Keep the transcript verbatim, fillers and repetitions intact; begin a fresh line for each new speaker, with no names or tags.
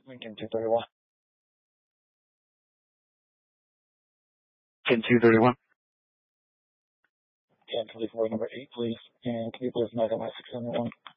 Lincoln two thirty-one.
ten two thirty-one.
ten twenty-four, number eight, please. And can you please knock on my six seven one?